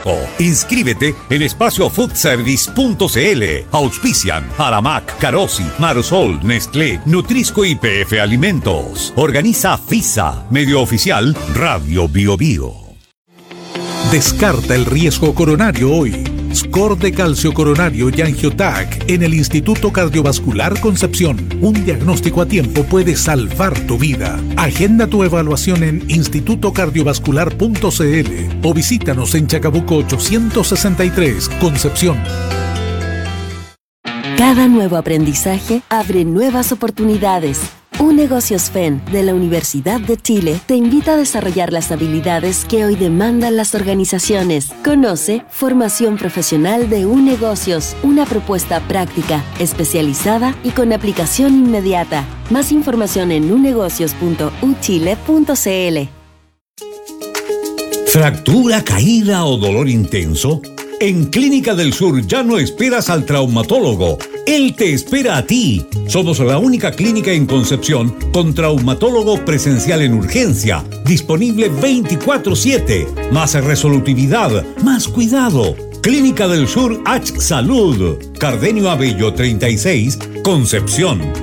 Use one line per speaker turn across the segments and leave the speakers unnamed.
Copiapó. Inscríbete en espaciofoodservice.cl. Auspician Aramac, Carosi, Marsol, Nestlé, Nutrisco y PF Alimentos. Organiza FISA, medio oficial Radio Bio Bio. Descarta el riesgo coronario hoy. Score de calcio coronario y Angiotac en el Instituto Cardiovascular Concepción. Un diagnóstico a tiempo puede salvar tu vida. Agenda tu evaluación en institutocardiovascular.cl o visítanos en Chacabuco 863, Concepción.
Cada nuevo aprendizaje abre nuevas oportunidades. UNegocios FEN de la Universidad de Chile te invita a desarrollar las habilidades que hoy demandan las organizaciones. Conoce Formación Profesional de UNegocios, una propuesta práctica, especializada y con aplicación inmediata. Más información en unegocios.uchile.cl.
¿Fractura, caída o dolor intenso? En Clínica del Sur ya no esperas al traumatólogo. Él te espera a ti. Somos la única clínica en Concepción con traumatólogo presencial en urgencia, disponible 24/7. Más resolutividad, más cuidado. Clínica del Sur H Salud. Cardenio Abello 36, Concepción.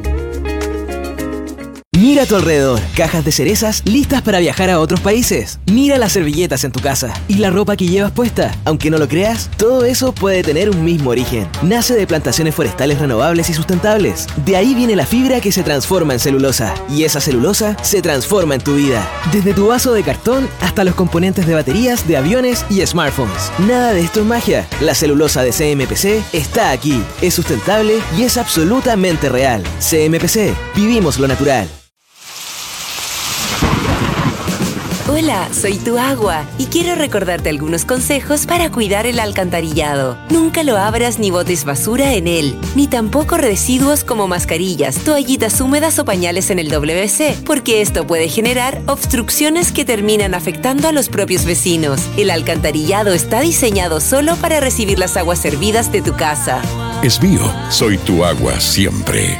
Mira a tu alrededor, cajas de cerezas listas para viajar a otros países. Mira las servilletas en tu casa y la ropa que llevas puesta. Aunque no lo creas, todo eso puede tener un mismo origen. Nace de plantaciones forestales renovables y sustentables. De ahí viene la fibra que se transforma en celulosa. Y esa celulosa se transforma en tu vida. Desde tu vaso de cartón hasta los componentes de baterías, de aviones y smartphones. Nada de esto es magia. La celulosa de CMPC está aquí. Es sustentable y es absolutamente real. CMPC, vivimos lo natural.
Hola, soy tu agua y quiero recordarte algunos consejos para cuidar el alcantarillado. Nunca lo abras ni botes basura en él, ni tampoco residuos como mascarillas, toallitas húmedas o pañales en el WC, porque esto puede generar obstrucciones que terminan afectando a los propios vecinos. El alcantarillado está diseñado solo para recibir las aguas servidas de tu casa.
Es mío, soy tu agua siempre.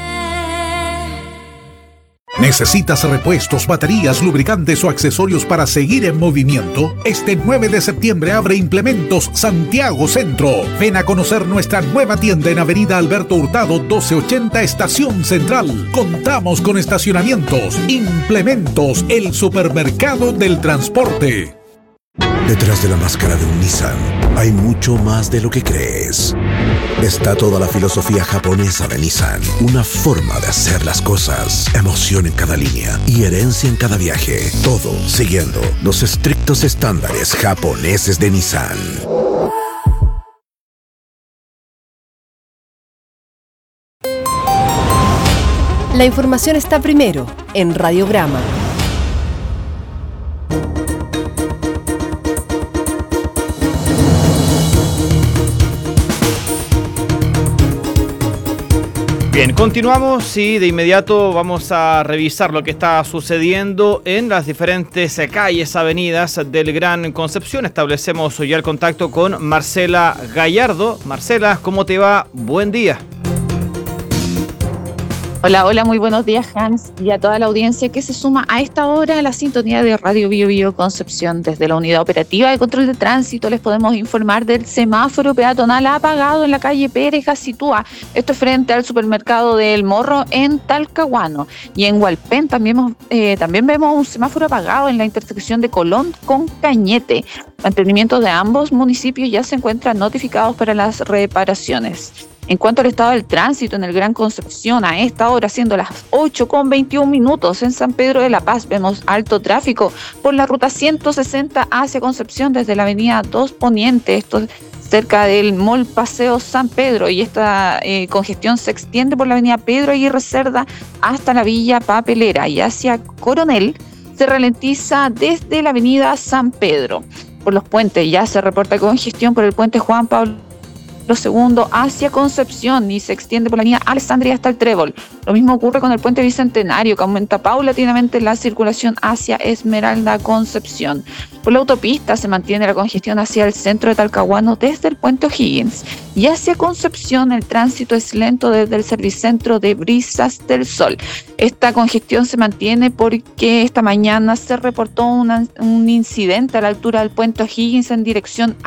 ¿Necesitas repuestos, baterías, lubricantes o accesorios para seguir en movimiento? Este 9 de septiembre abre Implementos Santiago Centro. Ven a conocer nuestra nueva tienda en Avenida Alberto Hurtado 1280, Estación Central. Contamos con estacionamientos. Implementos, el supermercado del transporte.
Detrás de la máscara de un Nissan hay mucho más de lo que crees. Está toda la filosofía japonesa de Nissan, una forma de hacer las cosas, emoción en cada línea y herencia en cada viaje, todo siguiendo los estrictos estándares japoneses de Nissan.
La información está primero en Radiograma.
Bien, continuamos y de inmediato vamos a revisar lo que está sucediendo en las diferentes calles, avenidas del Gran Concepción. Establecemos ya el contacto con Marcela Gallardo. Marcela, ¿cómo te va? Buen día.
Hola, muy buenos días, Hans, y a toda la audiencia que se suma a esta hora a la sintonía de Radio Bio Bio Concepción. Desde la Unidad Operativa de Control de Tránsito les podemos informar del semáforo peatonal apagado en la calle Pérez Gacitúa. Esto es frente al supermercado del Morro en Talcahuano. Y en Hualpén también vemos un semáforo apagado en la intersección de Colón con Cañete. Mantenimientos de ambos municipios ya se encuentran notificados para las reparaciones. En cuanto al estado del tránsito en el Gran Concepción, a esta hora, siendo las 8:21 en San Pedro de la Paz, vemos alto tráfico por la ruta 160 hacia Concepción desde la avenida 2 Poniente, esto cerca del Mall Paseo San Pedro, y esta congestión se extiende por la avenida Pedro Aguirre Cerda hasta la Villa Papelera, y hacia Coronel se ralentiza desde la avenida San Pedro. Por los puentes ya se reporta congestión por el puente Juan Pablo II hacia Concepción y se extiende por la avenida Alessandria hasta el Trébol. Lo mismo ocurre con el puente Bicentenario, que aumenta paulatinamente la circulación hacia Esmeralda Concepción. Por la autopista se mantiene la congestión hacia el centro de Talcahuano desde el puente O'Higgins, y hacia Concepción el tránsito es lento desde el servicentro de Brisas del Sol. Esta congestión se mantiene porque esta mañana se reportó un incidente a la altura del puente O'Higgins en dirección